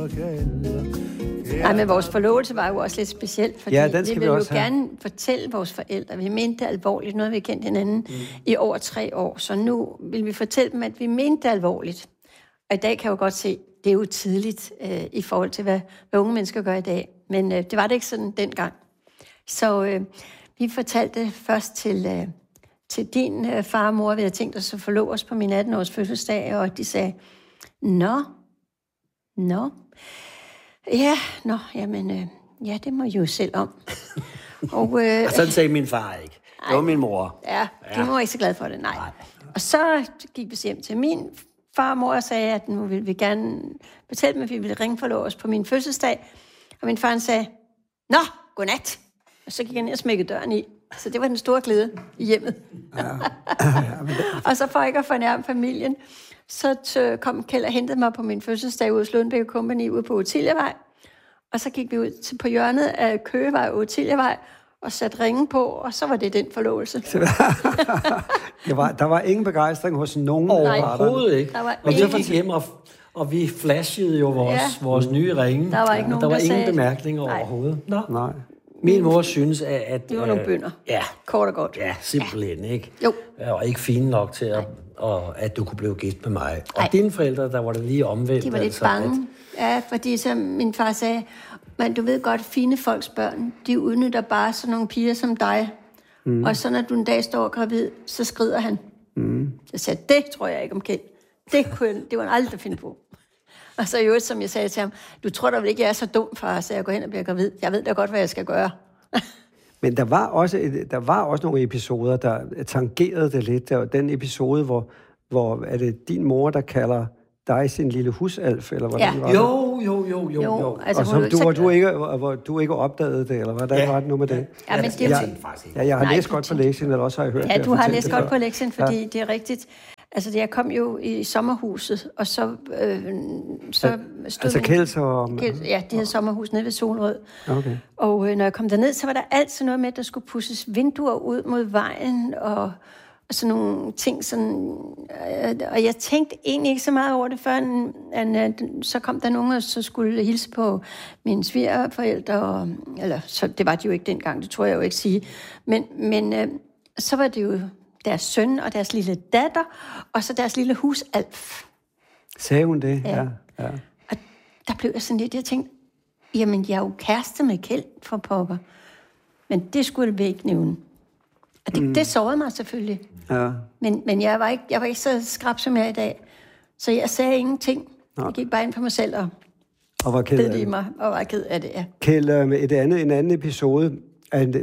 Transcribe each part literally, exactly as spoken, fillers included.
Nej, men vores forlovelse var jo også lidt specielt, fordi ja, den vi ville jo gerne fortælle vores forældre, vi mente det alvorligt, noget vi kendt hinanden mm. i over tre år, så nu vil vi fortælle dem, at vi mente det alvorligt. Og i dag kan jeg jo godt se, det er jo tidligt øh, i forhold til, hvad, hvad unge mennesker gør i dag, men øh, det var det ikke sådan dengang. Så øh, vi fortalte først til, øh, til din øh, far og mor, vi havde tænkt os at forlove os på min atten-års fødselsdag, og de sagde, nå, nå, ja, nå, jamen, øh, ja, det må I jo selv om. og, øh, og sådan sagde min far ikke. Det var min mor. Ja, de ja. var ikke så glade for det, nej. nej. Og så gik vi hjem til min far og mor og sagde, at nu ville vi gerne fortælle dem, at vi ville ringe forlove os på min fødselsdag. Og min far sagde, nå, godnat. Og så gik jeg ned og smækkede døren i. Så det var den store glæde i hjemmet. Ja. Og så for ikke at fornærme familien, så t- kom Kjeld og hentede mig på min fødselsdag ude hos Lundbæk Company ude på Otiliavej. Og så gik vi ud til, på hjørnet af Køgevej og Otiliavej og satte ringen på, og så var det den forlovelse. det var, der var ingen begejstring hos nogen. Overhovedet ikke. Og vi gik hjem, og, og vi flashede jo vores, ja. vores nye ringe. Der var ikke nogen, der var der ingen sagde... bemærkninger Nej. overhovedet. Nå. Nej. Min mor synes, at... at det var nogle bønder. Ja. Kort og godt. Ja, simpelthen, ja. ikke? Jo. Og ikke fine nok til, at, og, at du kunne blive gift med mig. Og Nej. dine forældre, der var det lige omvendt. De var lidt altså, bange. At... Ja, fordi som min far sagde, men du ved godt, fine folks børn, de udnytter bare sådan nogle piger som dig. Mm. Og så når du en dag står gravid, så skrider han. Mm. Så sagde det tror jeg ikke om Kjeld. Det, kunne, det var han aldrig finde på. Og så i øvrigt, som jeg sagde til ham, du tror da vel ikke, jeg er så dum, far, så jeg går hen og bliver gravid. Jeg ved da godt, hvad jeg skal gøre. Men der var også, et, der var også nogle episoder, der tangerede det lidt. Der var den episode, hvor, hvor er det din mor, der kalder dig sin lille husalf, eller hvordan ja. var det? Jo, jo, jo, jo. jo. Altså, og som du, hvor, du ikke, hvor du ikke opdagede det, eller hvordan ja. var det nu med det? Ja, men det jeg, jeg, jeg har Nej, læst godt på lektien, eller også har jeg hørt Ja, det, du har læst godt på lektien, fordi ja. det er rigtigt. Altså, jeg kom jo i sommerhuset, og så, øh, så stod altså Kjelds og... Ja, de havde sommerhus nede ved Solrød. Okay. Og øh, når jeg kom derned, så var der altid noget med, at der skulle pusses vinduer ud mod vejen, og, og sådan nogle ting. Sådan, øh, og jeg tænkte egentlig ikke så meget over det, før en, en, en, så kom der nogen, og så skulle hilse på mine svigerforældre. Og, eller, så det var de jo ikke dengang, det tror jeg jo ikke sige. Men, men øh, så var det jo... deres søn og deres lille datter, og så deres lille husalf. Sagde hun det? Ja. ja, ja. Og der blev jeg sådan lidt, jeg tænkte, jamen, jeg er jo kæreste med Kjeld for pokker. Men det skulle vi ikke nævne. Og det, mm. det sårede mig selvfølgelig. Ja. Men, men jeg, var ikke, jeg var ikke så skrab som jeg er i dag. Så jeg sagde ingenting. Nå. Jeg gik bare ind for mig selv og, og var ked af det. I mig, og var ked af det, ja. Kjeld, et andet, en anden episode af en,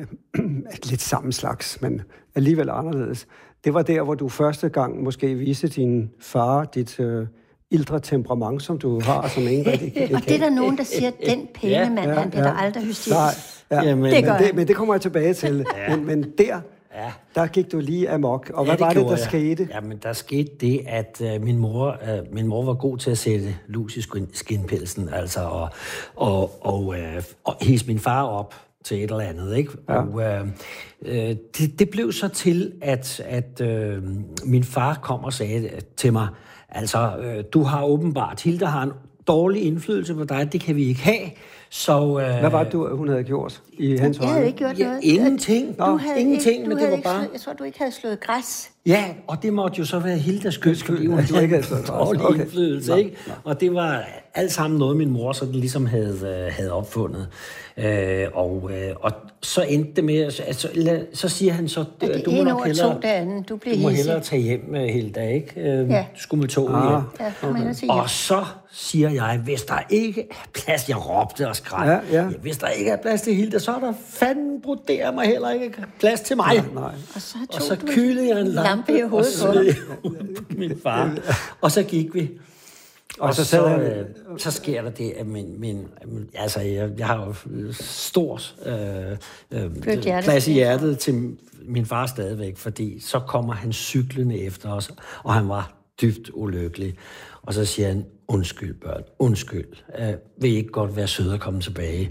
et lidt samme slags, men alligevel anderledes. Det var der, hvor du første gang måske viste din far dit øh, ildre temperament, som du har, som ingen rigtig kan. Og det er der nogen, der siger, at den pæne ja, mand, ja, han bliver ja. der aldrig hysterisk. Nej, ja, ja, men, det men, det, men det kommer jeg tilbage til. ja. men, men der, ja. der gik du lige amok. Og ja, hvad var det, der jeg. skete? Jamen, der skete det, at uh, min, mor, uh, min mor var god til at sætte lus i skinpelsen, altså, og, og, og, uh, og hisse min far op til et eller andet, ikke? Ja. Og øh, øh, det, det blev så til, at, at øh, min far kom og sagde til mig, altså, øh, du har åbenbart, Hilda har en dårlig indflydelse på dig, det kan vi ikke have, så... Øh, Hvad var det, du, hun havde gjort i hans øjne? Jeg havde ikke gjort noget. Ja, ingenting. Du havde ingenting, ikke, men du det var ikke bare... Slået, jeg tror, du ikke havde slået græs. Ja, og det måtte jo så være Hildas skyld, fordi hun ikke havde slået græs. Dårlig okay. indflydelse, Nå, ikke? Nå. Og det var alt sammen noget, min mor så ligesom havde, havde opfundet. Øh, og, øh, og så endte det med, altså, så siger han så, ja, det du må nok hellere, to derinde. Du, du må hellere tage hjem, Hilda, ikke? Øh, ja. Du skulle med toget ah, hjem. Ja, okay. Og så siger jeg, hvis der ikke er plads, jeg råbte og skreg, ja, ja. Ja, hvis der ikke er plads til Hilda, så er der fandme broderer mig heller ikke plads til mig. Nej, nej. Og så, og så kylede jeg en lampe, lampe i hovedet og smed ud på min far. Og så gik vi. Og, og så, så, øh, så sker der det, at min, min altså, jeg, jeg har jo stor øh, øh, plads i hjertet til min far stadigvæk, fordi så kommer han cyklende efter os, og han var dybt ulykkelig. Og så siger han, undskyld børn, undskyld, øh, vil I ikke godt være søde at komme tilbage?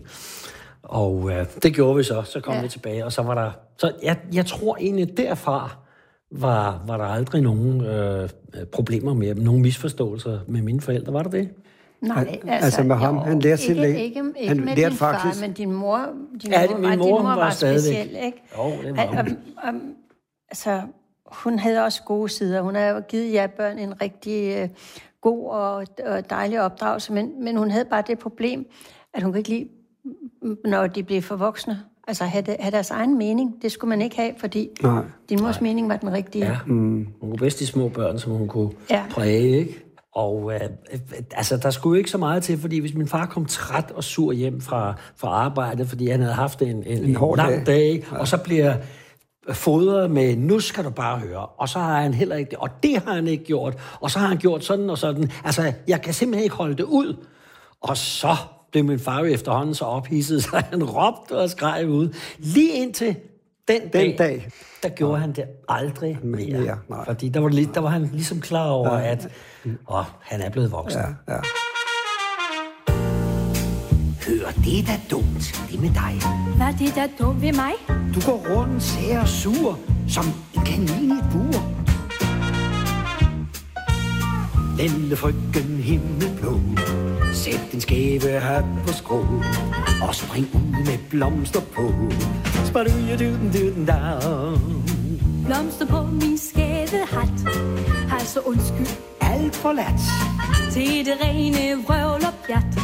Og øh, det gjorde vi så, så kom ja. vi tilbage, og så var der, så jeg, jeg tror egentlig derfra, Var, var der aldrig nogen øh, problemer med, nogen misforståelser med mine forældre? Var der det? Nej, altså, altså med ham. Jo, han lærte sin ikke, ikke, ikke, ikke han med lærte din faktisk... far, men din mor, din ja, mor, min var, mor, din mor var, var stadigvæk. speciel, ikke? Jo, det var um, um, altså, hun havde også gode sider. Hun har jo givet jer børn en rigtig uh, god og, og dejlig opdragelse, men, men hun havde bare det problem, at hun kunne ikke lide, når de blev for voksne, altså have, det, have deres egen mening. Det skulle man ikke have, fordi Nej. din mors Nej. mening var den rigtige. Ja, mm. hun kunne bedst de små børn, som hun kunne ja. præge, ikke? Og øh, altså, der skulle jo ikke så meget til, fordi hvis min far kom træt og sur hjem fra, fra arbejde, fordi han havde haft en, en, en, en lang dag, dag ja. og så bliver fodret med, nu skal du bare høre, og så har han heller ikke det, og det har han ikke gjort, og så har han gjort sådan og sådan. Altså, jeg kan simpelthen ikke holde det ud. Og så blev min far jo efterhånden så ophidset, så han råbte og skreg ud. Lige indtil den, den dag, dag, der gjorde ja. han det aldrig mere. mere fordi der var, der var han ligesom klar over, ja. at åh, han er blevet voksen. Ja, ja. Hør, det er da dumt, det med dig. Hvad er det da dumt ved mig? Du går rundt sær og sur, som en kanin i et bur. Lille frøken himmelblå, sæt din skæve hat på skrå, og spring ud med blomster på. Blomster på min skæve hat, altså undskyld. Alt for lat. Til det rene vrøvl og pjat.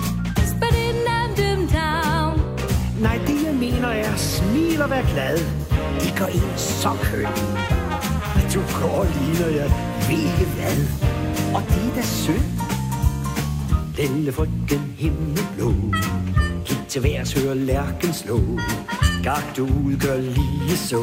Nej, det jeg mener er, smil og vær glad. Det går ind så køn. Du går ligner jeg ved ikke hvad. Og det er da synd. Lille frøken himmelblå, kig til værs, hør lærken slå. Gak du ud, gør lige så.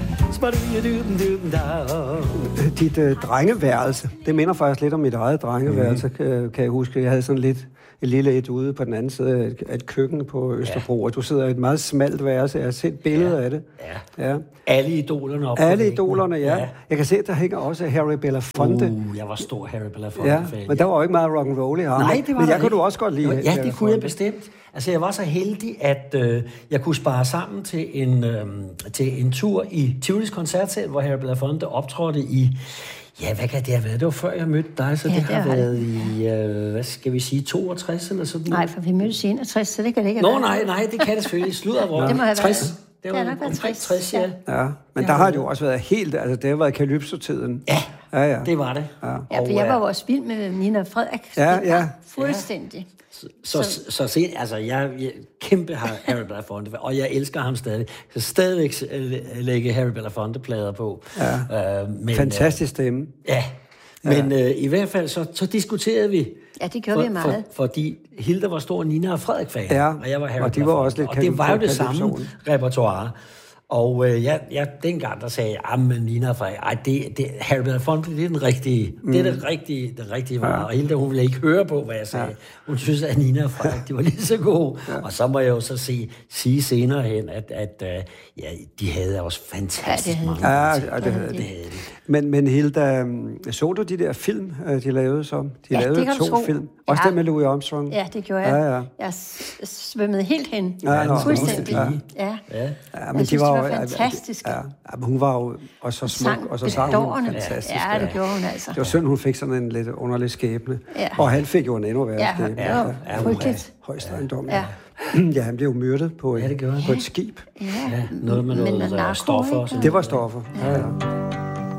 Dit øh, drengeværelse, det minder faktisk lidt om mit eget drengeværelse, mm. kan, kan jeg huske. Jeg havde sådan lidt et lille et ude på den anden side af et, et køkken på Østerbro, ja. og du sidder i et meget smalt værelse. Jeg har set billeder ja. af det. Ja. Ja. Alle idolerne op. Alle idolerne, ja. ja. Jeg kan se, at der hænger også Harry Belafonte. Uh, jeg var stor Harry Belafonte-fan. Ja, men der var jo ikke meget rock and roll i ham. Nej, det var men jeg kunne ikke. du også godt lide. Ja, det kunne jeg bestemt. Altså, jeg var så heldig, at øh, jeg kunne spare sammen til en, øh, til en tur i Tivolis koncertsal, hvor Harry Belafonte optrådte i... Ja, hvad kan det have været? Det var før jeg mødte dig, så ja, det, det har været det. i, øh, hvad skal vi sige, toogtres eller sådan noget? Nej, for vi mødtes i enogtres, så det kan det ikke have Nå, nej, nej, det kan det selvfølgelig. Sludder hvor. Det må have tres. været. Det, det har nok været tres. tres, ja. ja. Men der har det jo også været helt, altså det har været Calypso-tiden. Ja, ja, ja. det var det. Ja, ja for jeg var jo også vild med Nina Frederik. Ja, ja. Fuldstændig. Så, så, så, så se, altså, jeg, jeg kæmpe Harry Belafonte, og jeg elsker ham stadig. Så stadigvæk lægge Harry Belafonte-plader på. Ja. Øh, men, fantastisk stemme. Ja, men ja. Øh, i hvert fald så, så diskuterede vi. Ja, det gjorde for, vi meget. For, fordi Hilda var stor Nina og Frederik-fan, ja. og jeg var Harry og de var også lidt og det var jo det samme repertoire. Og øh, jeg, jeg, dengang der sagde jeg, men Nina og Frederik, ej, det, det, Harry Belafonte, det er den rigtige, mm. det er det rigtige, det rigtige var. Ja. Og Hilda, hun ville ikke høre på, hvad jeg sagde. Ja. Hun synes, at Nina og Frederik, de var lige så gode. Ja. Og så må jeg jo så se, sige senere hen, at, at uh, ja, de havde også fantastisk ja, mange. Ja, ja, det havde de. Det havde de. Men, men Hilda, så du de der film, de lavede så? De ja, lavede to tro. film. Også ja. den med Louis Armstrong. Ja, det gjorde jeg. Ja, ja. Jeg svømmede helt hen. Ja, ja, fuldstændig. Ja. Ja. Ja. Ja, men jeg synes, de var, det var fantastisk. Ja, ja, men hun var jo også så smuk, og så sang hun fantastisk. Ja, det gjorde hun altså. Det var synd, hun fik sådan en lidt underlig skæbne. Ja. Og han fik jo en endnu værre ja, skæbne. Ja, ja, ja, frygteligt. Højst ejendom. Ja. Ja, han blev jo myrdet på, ja, det på et skib. Ja, ja noget med noget, noget stoffer. Det var stoffer, ja. ja.